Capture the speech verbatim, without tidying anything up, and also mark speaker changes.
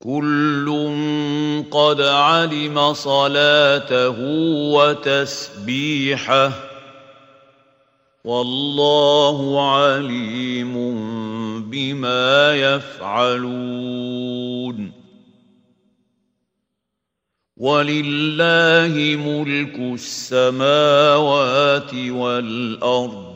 Speaker 1: كل قد علم صلاته وتسبيحه والله عليم بما يفعلون ولله ملك السماوات والأرض